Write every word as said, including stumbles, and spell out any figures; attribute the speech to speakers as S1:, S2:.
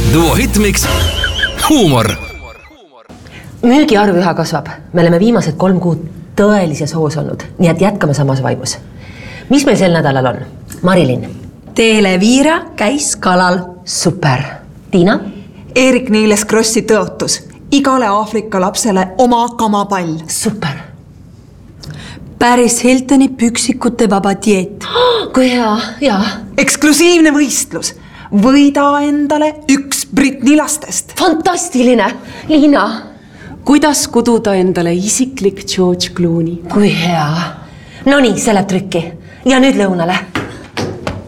S1: Duo Hitmix, huumor.
S2: Müügiarv üha kasvab. Me oleme viimased kolm kuud tõelises hoos olnud, nii et jätkame samas vaimus. Mis meil sel nädalal on? Marilyn.
S3: Televiira käis kalal.
S2: Super. Tiina?
S4: Erik Niiles Krossi tõotus. Igale Aafrika lapsele oma kamapall.
S2: Super.
S3: Paris Hiltoni püksikute vaba dieet.
S2: Kui hea, jaa.
S4: Eksklusiivne võistlus. Võida endale üks Britni lastest.
S2: Fantastiline. Liina?
S5: Kuidas kududa endale isiklik George Clooney?
S2: Kui hea. No nii, see läheb trükki. Ja nüüd lõunale.